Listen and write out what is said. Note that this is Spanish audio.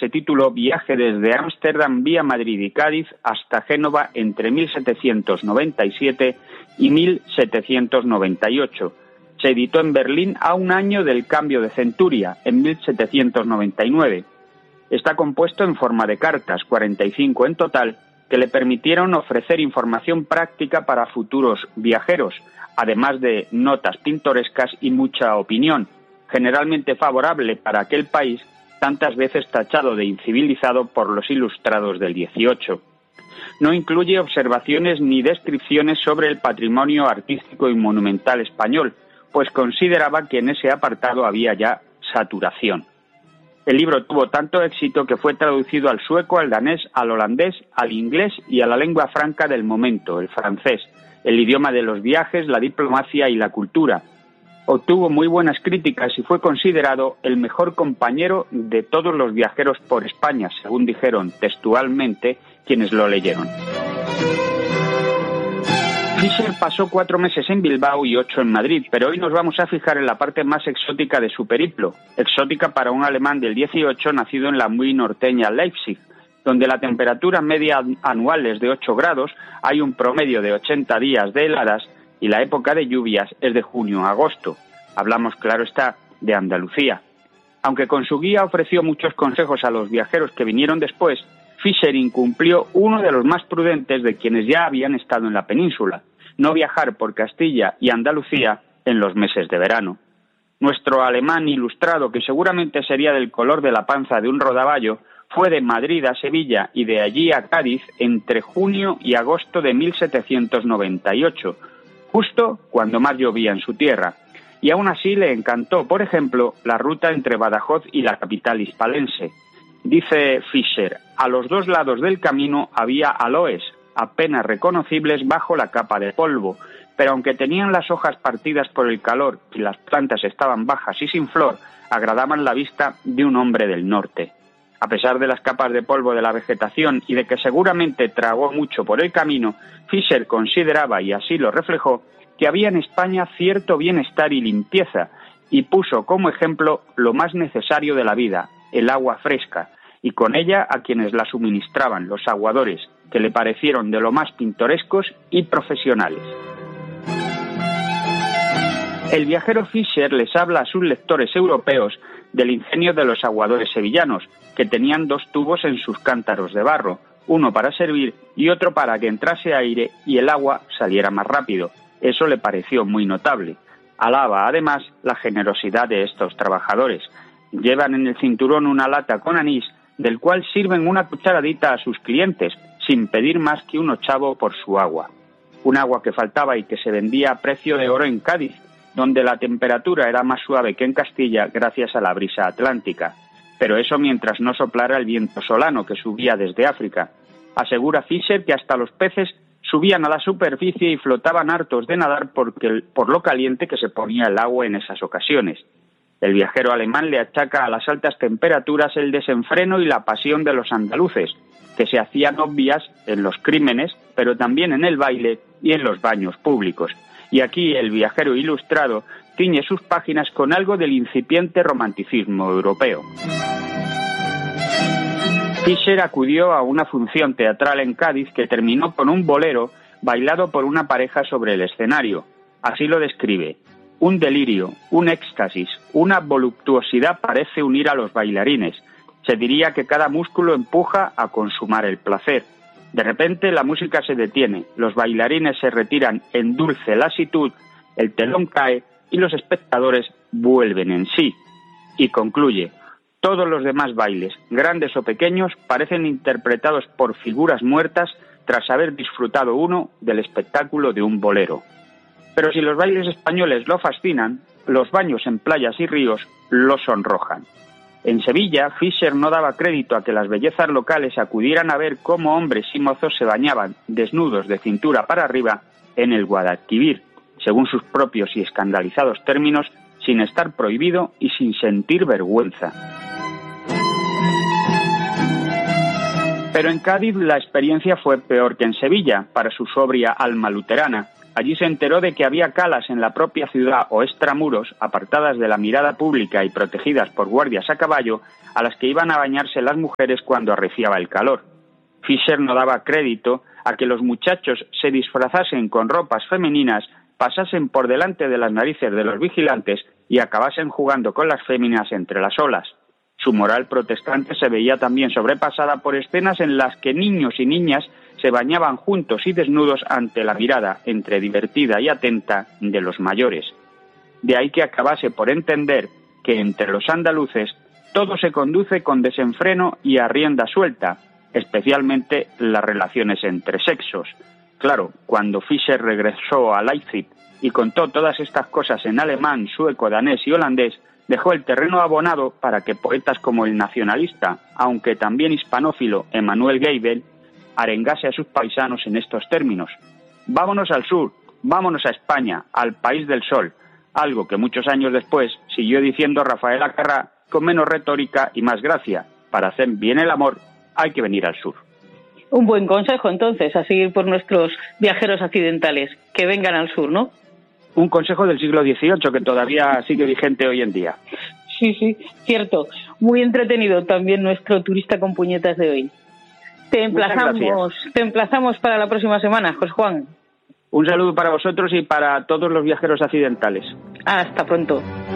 se tituló Viaje desde Ámsterdam vía Madrid y Cádiz hasta Génova entre 1797 y 1798. Se editó en Berlín a un año del cambio de centuria, en 1799. Está compuesto en forma de cartas, 45 en total, que le permitieron ofrecer información práctica para futuros viajeros, además de notas pintorescas y mucha opinión, generalmente favorable para aquel país, tantas veces tachado de incivilizado por los ilustrados del XVIII. No incluye observaciones ni descripciones sobre el patrimonio artístico y monumental español, pues consideraba que en ese apartado había ya saturación. El libro tuvo tanto éxito que fue traducido al sueco, al danés, al holandés, al inglés y a la lengua franca del momento, el francés, el idioma de los viajes, la diplomacia y la cultura. Obtuvo muy buenas críticas y fue considerado el mejor compañero de todos los viajeros por España, según dijeron textualmente quienes lo leyeron. Fischer pasó 4 meses en Bilbao y 8 en Madrid, pero hoy nos vamos a fijar en la parte más exótica de su periplo, exótica para un alemán del 18 nacido en la muy norteña Leipzig, donde la temperatura media anual es de 8 grados, hay un promedio de 80 días de heladas y la época de lluvias es de junio a agosto. Hablamos, claro está, de Andalucía. Aunque con su guía ofreció muchos consejos a los viajeros que vinieron después, Fischer incumplió uno de los más prudentes de quienes ya habían estado en la península: no viajar por Castilla y Andalucía en los meses de verano. Nuestro alemán ilustrado, que seguramente sería del color de la panza de un rodaballo, fue de Madrid a Sevilla y de allí a Cádiz entre junio y agosto de 1798, justo cuando más llovía en su tierra. Y aún así le encantó, por ejemplo, la ruta entre Badajoz y la capital hispalense. Dice Fischer, a los 2 lados del camino había aloes, apenas reconocibles bajo la capa de polvo, pero aunque tenían las hojas partidas por el calor y las plantas estaban bajas y sin flor, agradaban la vista de un hombre del norte. A pesar de las capas de polvo de la vegetación y de que seguramente tragó mucho por el camino, Fischer consideraba, y así lo reflejó, que había en España cierto bienestar y limpieza, y puso como ejemplo lo más necesario de la vida, el agua fresca, y con ella a quienes la suministraban, los aguadores, que le parecieron de lo más pintorescos y profesionales. El viajero Fischer les habla a sus lectores europeos del ingenio de los aguadores sevillanos, que tenían 2 tubos en sus cántaros de barro, uno para servir y otro para que entrase aire y el agua saliera más rápido. Eso le pareció muy notable. Alaba además la generosidad de estos trabajadores. Llevan en el cinturón una lata con anís, del cual sirven una cucharadita a sus clientes, sin pedir más que un ochavo por su agua. Un agua que faltaba y que se vendía a precio de oro en Cádiz, donde la temperatura era más suave que en Castilla gracias a la brisa atlántica. Pero eso mientras no soplara el viento solano que subía desde África. Asegura Fischer que hasta los peces subían a la superficie y flotaban hartos de nadar por lo caliente que se ponía el agua en esas ocasiones. El viajero alemán le achaca a las altas temperaturas el desenfreno y la pasión de los andaluces, que se hacían obvias en los crímenes, pero también en el baile y en los baños públicos. Y aquí el viajero ilustrado tiñe sus páginas con algo del incipiente romanticismo europeo. Fischer acudió a una función teatral en Cádiz que terminó con un bolero bailado por una pareja sobre el escenario. Así lo describe: un delirio, un éxtasis, una voluptuosidad parece unir a los bailarines. Se diría que cada músculo empuja a consumar el placer. De repente la música se detiene, los bailarines se retiran en dulce lasitud, el telón cae y los espectadores vuelven en sí. Y concluye: todos los demás bailes, grandes o pequeños, parecen interpretados por figuras muertas tras haber disfrutado uno del espectáculo de un bolero. Pero si los bailes españoles lo fascinan, los baños en playas y ríos lo sonrojan. En Sevilla, Fischer no daba crédito a que las bellezas locales acudieran a ver cómo hombres y mozos se bañaban desnudos de cintura para arriba en el Guadalquivir, según sus propios y escandalizados términos, sin estar prohibido y sin sentir vergüenza. Pero en Cádiz la experiencia fue peor que en Sevilla para su sobria alma luterana. Allí se enteró de que había calas en la propia ciudad o extramuros, apartadas de la mirada pública y protegidas por guardias a caballo, a las que iban a bañarse las mujeres cuando arreciaba el calor. Fisher no daba crédito a que los muchachos se disfrazasen con ropas femeninas, pasasen por delante de las narices de los vigilantes y acabasen jugando con las féminas entre las olas. Su moral protestante se veía también sobrepasada por escenas en las que niños y niñas se bañaban juntos y desnudos ante la mirada, entre divertida y atenta, de los mayores. De ahí que acabase por entender que entre los andaluces todo se conduce con desenfreno y a rienda suelta, especialmente las relaciones entre sexos. Claro, cuando Fisher regresó a Leipzig y contó todas estas cosas en alemán, sueco, danés y holandés, dejó el terreno abonado para que poetas como el nacionalista, aunque también hispanófilo, Emanuel Geibel, arengase a sus paisanos en estos términos: vámonos al sur, vámonos a España, al país del sol, algo que muchos años después siguió diciendo Rafael Acarrá con menos retórica y más gracia: para hacer bien el amor hay que venir al sur. Un buen consejo, entonces, a seguir por nuestros viajeros accidentales, que vengan al sur, ¿no? Un consejo del siglo XVIII que todavía sigue vigente hoy en día. Sí, cierto. Muy entretenido también nuestro turista con puñetas de hoy. Te emplazamos para la próxima semana, José Juan. Un saludo para vosotros y para todos los viajeros accidentales. Hasta pronto.